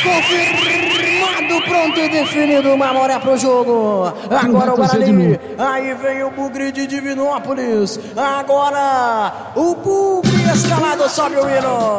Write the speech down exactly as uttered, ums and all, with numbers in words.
Confirmado, pronto e definido, Mamoré pro jogo. Agora o Guarani, aí vem o Bugre de Divinópolis. Agora o Bugre escalado, sobe o hino.